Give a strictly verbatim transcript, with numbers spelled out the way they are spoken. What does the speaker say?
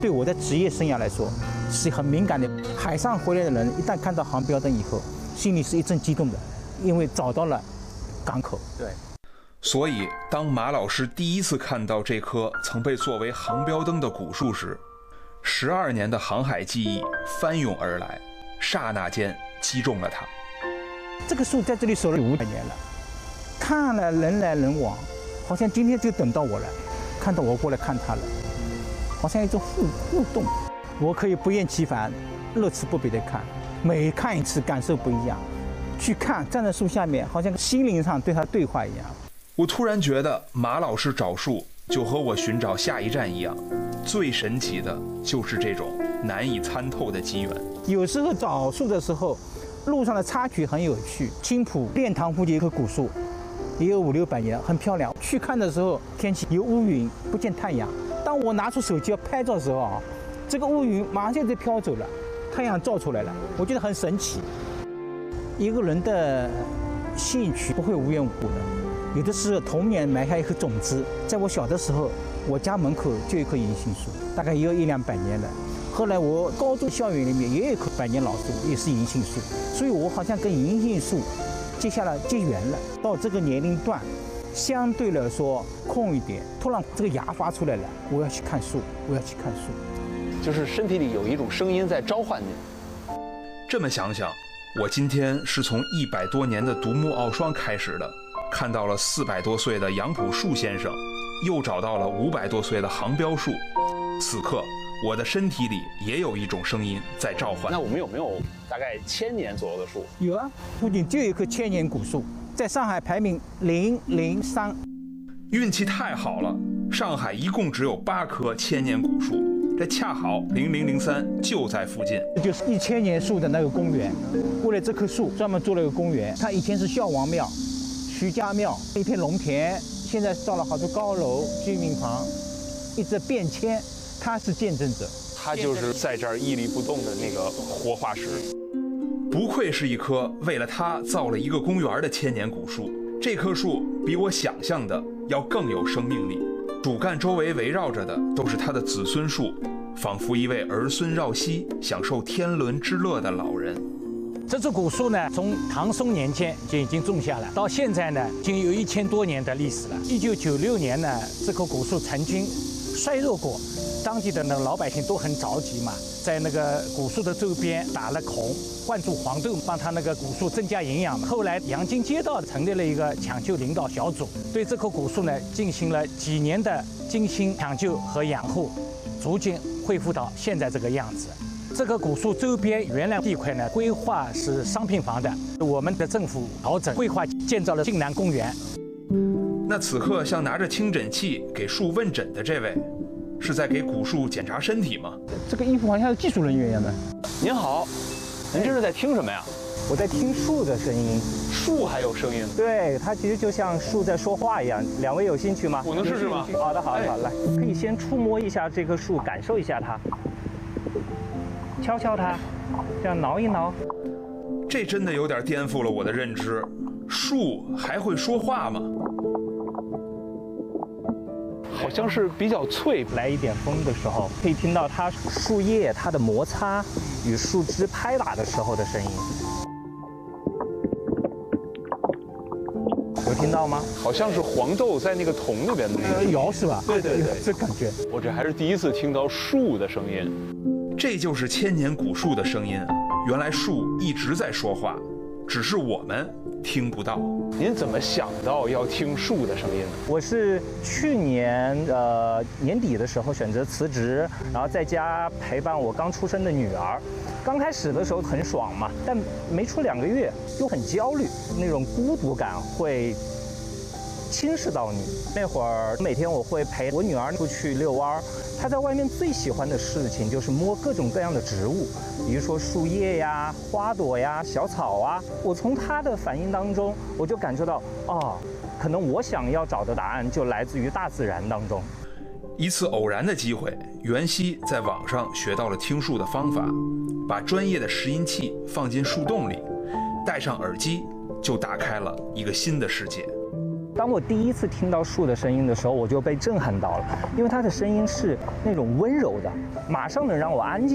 对我的职业生涯来说是很敏感的。海上回来的人一旦看到航标灯以后，心里是一阵激动的，因为找到了港口。 对。 所以，当马老师第一次看到这棵曾被作为航标灯的古树时，十二年的航海记忆翻涌而来，刹那间击中了他。 这个树在这里守了五百年了，看了人来人往，好像今天就等到我了，看到我过来看它了，好像一种互互动。我可以不厌其烦、乐此不疲地看，每看一次感受不一样。去看，站在树下面，好像心灵上对它对话一样。 我突然觉得马老师找树就和我寻找下一站一样，最神奇的就是这种难以参透的机缘。 有时候找树的时候，路上的插曲很有趣。青浦练塘附近有棵古树，也有五六百年，很漂亮。去看的时候，天气有乌云，不见太阳。当我拿出手机要拍照的时候啊，这个乌云马上就飘走了，太阳照出来了，我觉得很神奇。一个人的兴趣不会无缘无故的。有的是童年埋下一颗种子，在我小的时候，我家门口就有一棵银杏树，大概也有一两百年了。后来我高中校园里面也有一棵百年老树，也是银杏树，所以我好像跟银杏树结下了结缘了。到这个年龄段，相对来说空一点，突然这个芽发出来了，我要去看树，我要去看树， 就是身体里有一种声音在召唤你。 这么想想，我今天是从一百多年的独木傲霜开始的。看到了四百多岁的杨朴树先生，又找到了五百多岁的航标树。此刻，我的身体里也有一种声音在召唤。 那我们有没有大概千年左右的树？ 有啊，附近就有一棵千年古树，在上海排名零零三。 运气太好了，上海一共只有八棵千年古树，这恰好零零零三就在附近。 这就是一千年树的那个公园，为了这棵树专门做了一个公园。它以前是孝王庙。徐家庙一片农田，现在造了好多高楼、居民房，一直变迁，他是见证者。 他就是在这儿屹立不动的那个活化石。 不愧是一棵为了他造了一个公园的千年古树。这棵树比我想象的要更有生命力，主干周围围绕着的都是他的子孙树，仿佛一位儿孙绕膝、享受天伦之乐的老人。 这株古树呢，从唐宋年间就已经种下了，到现在呢，已经有一千多年的历史了。一九九六年呢，这棵古树曾经衰弱过，当地的那个老百姓都很着急嘛，在那个古树的周边打了孔，灌注黄豆，帮它那个古树增加营养嘛。后来阳金街道成立了一个抢救领导小组，对这棵古树呢进行了几年的精心抢救和养护，逐渐恢复到现在这个样子。这个古树周边原来地块呢，规划是商品房的，我们的政府调整规划，建造了晋南公园。 那此刻像拿着听诊器给树问诊的这位，是在给古树检查身体吗？ 这个衣服好像是技术人员一样的。 您好，您这是在听什么呀？ 我在听树的声音。 树还有声音？ 对，它其实就像树在说话一样。两位有兴趣吗？ 我能试试吗？ 好的，好的，好的，来，可以先触摸一下这棵树，感受一下它。敲敲它，这样挠一挠。 这真的有点颠覆了我的认知，树还会说话吗？ 好像是比较脆。 来一点风的时候，可以听到它树叶它的摩擦与树枝拍打的时候的声音。有听到吗？ 好像是黄豆在那个桶里边的那个摇是吧？ 对对对， 这感觉。 我这还是第一次听到树的声音。 这就是千年古树的声音啊！原来树一直在说话，只是我们听不到。 您怎么想到要听树的声音呢？ 我是去年呃年底的时候选择辞职，然后在家陪伴我刚出生的女儿。刚开始的时候很爽嘛，但没出两个月又很焦虑，那种孤独感会侵蚀到你。那会儿每天我会陪我女儿出去遛弯儿，她在外面最喜欢的事情就是摸各种各样的植物，比如说树叶呀、花朵呀、小草啊。我从她的反应当中，我就感受到，哦，可能我想要找的答案就来自于大自然当中。 一次偶然的机会，袁熙在网上学到了听树的方法，把专业的拾音器放进树洞里，戴上耳机，就打开了一个新的世界。 当我第一次听到树的声音的时候，我就被震撼到了，因为它的声音是那种温柔的，马上能让我安静